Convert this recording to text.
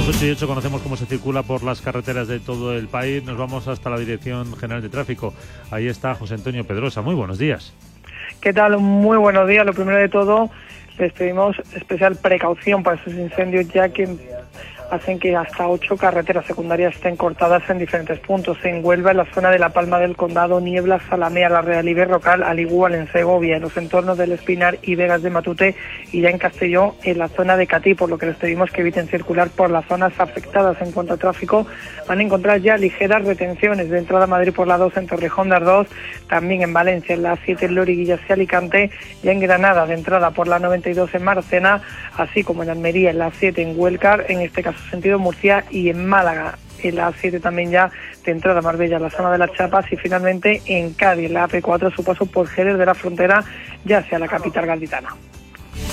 8:08 conocemos cómo se circula por las carreteras de todo el país. Nos vamos hasta la Dirección General de Tráfico. Ahí está José Antonio Pedrosa. Muy buenos días. ¿Qué tal? Muy buenos días. Lo primero de todo, les pedimos especial precaución para estos incendios, ya que hacen que hasta 8 carreteras secundarias estén cortadas en diferentes puntos. En Huelva, en la zona de La Palma del Condado, Niebla, Zalamea, La Real y Berrocal, al igual en Segovia, en los entornos del Espinar y Vegas de Matute, y ya en Castelló, en la zona de Catí, por lo que les pedimos que eviten circular por las zonas afectadas. En cuanto a tráfico, van a encontrar ya ligeras retenciones de entrada a Madrid por la 2 en Torrejón de Ardoz, también en Valencia, en la 7 en Loriguillas y Alicante, ya en Granada de entrada por la 92 en Marcena, así como en Almería, en la 7 en Huelcar, en este caso sentido Murcia, y en Málaga, en la A7 también ya de entrada a Marbella, la zona de las Chapas, y finalmente en Cádiz, la AP4, su paso por Jerez de la Frontera, ya hacia la capital gaditana.